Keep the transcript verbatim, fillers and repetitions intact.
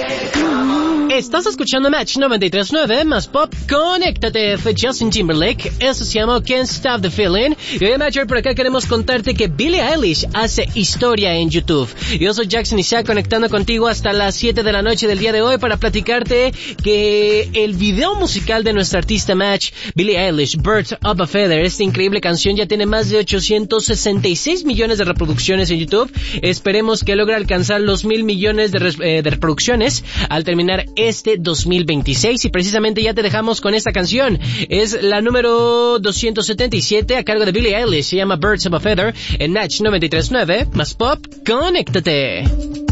Estás escuchando Match noventa y tres punto nueve más Pop. Conéctate, fue Justin Timberlake. Eso se llamó Can't Stop the Feeling. Y hoy, Matcher, por acá queremos contarte que Billie Eilish hace historia en YouTube. Yo soy Jackson Isaac, conectando contigo hasta las siete de la noche del día de hoy para platicarte que el video musical de nuestra artista Match, Billie Eilish, Birds of a Feather, esta increíble canción ya tiene más de ochocientos sesenta y seis millones de reproducciones en YouTube. Esperemos que logre alcanzar los mil millones de, re- eh, de reproducciones al terminar este dos mil veintiséis, y precisamente ya te dejamos con esta canción. Es la número doscientos setenta y siete a cargo de Billie Eilish, se llama Birds of a Feather en Match noventa y tres punto nueve más Pop. Conéctate.